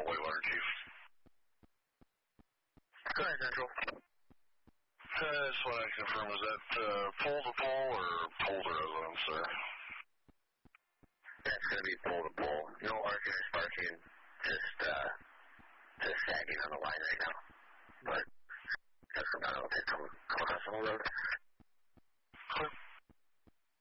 Whitewater, Chief. Go ahead, Central. I just want to confirm, is that pole-to-pole or pole to residence, sir? That's going to be pole-to-pole. No arcing or sparking, just sagging on the line right now.